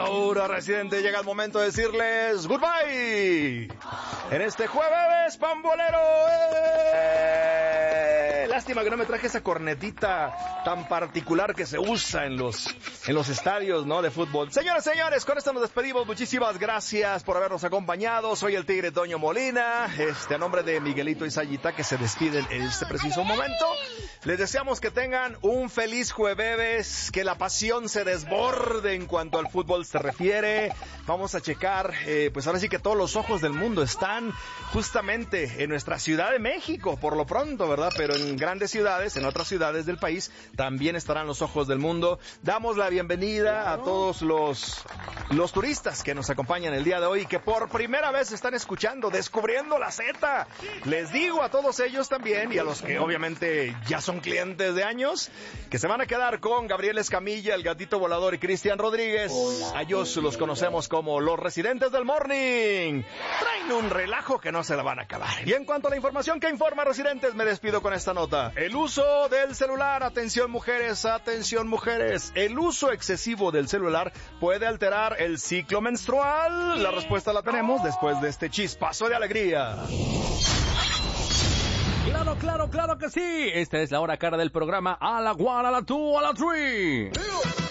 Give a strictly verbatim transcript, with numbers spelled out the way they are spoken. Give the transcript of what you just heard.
Ahora, Residente, llega el momento de decirles goodbye en este jueves pambolero. ¡Eh! Lástima que no me traje esa cornetita tan particular que se usa en los, en los estadios, ¿no?, de fútbol. Señoras y señores, con esto nos despedimos. Muchísimas gracias por habernos acompañado. Soy el Tigre Toño Molina, este, a nombre de Miguelito y Sayita, que se despiden en este preciso momento. Les deseamos que tengan un feliz jueves, que la pasión se desborde en cuanto al fútbol se refiere. Vamos a checar, eh, pues ahora sí que todos los ojos del mundo están justamente en nuestra Ciudad de México, por lo pronto, ¿verdad? Pero en grandes ciudades, en otras ciudades del país, también estarán los ojos del mundo. Damos la bienvenida a todos los, los turistas que nos acompañan el día de hoy y que por primera vez están escuchando, descubriendo la Z. Les digo a todos ellos también, y a los que obviamente ya son clientes de años, que se van a quedar con Gabriel Escamilla, el Gatito Volador y Cristian Rodríguez. A ellos los conocemos como los Residentes del Morning. Traen un relajo que no se la van a acabar. Y en cuanto a la información que informa Residentes, me despido con esta nota. El uso del celular, atención mujeres, atención mujeres, el uso excesivo del celular puede alterar el ciclo menstrual. La respuesta la tenemos después de este chispazo de alegría. Claro, claro, claro que sí. Esta es la hora cara del programa. A la one, a la two, a la three.